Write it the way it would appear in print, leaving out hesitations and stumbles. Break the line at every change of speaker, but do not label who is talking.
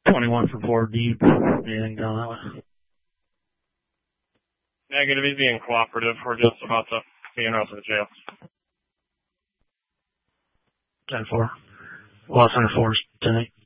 21 for 4 deep. Anything down that way?
Negative, he's being cooperative. We're just about to be in route to the jail.
10-4. Lost 104, 10-8.